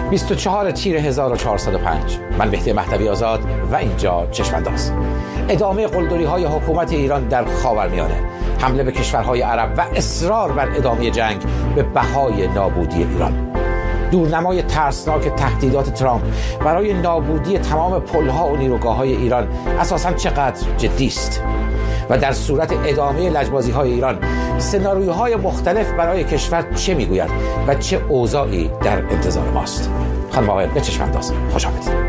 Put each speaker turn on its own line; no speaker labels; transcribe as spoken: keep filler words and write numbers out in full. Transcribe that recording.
بیست و چهارم تیر هزار و چهارصد و پنج. من مهدی مهدوی آزاد و اینجا چشم‌انداز. ادامه قلدری‌های حکومت ایران در خاورمیانه، حمله به کشورهای عرب و اصرار بر ادامه جنگ به بهای نابودی ایران. دورنمای ترسناک تهدیدات ترامپ برای نابودی تمام پل‌ها و نیروگاه‌های ایران اساساً چقدر جدی است و در صورت ادامه لجبازی‌های ایران سناریوهای مختلف برای کشور چه میگوید و چه اوضاعی در انتظار ماست. خانم آقایان به چشم‌انداز خوش آمدید.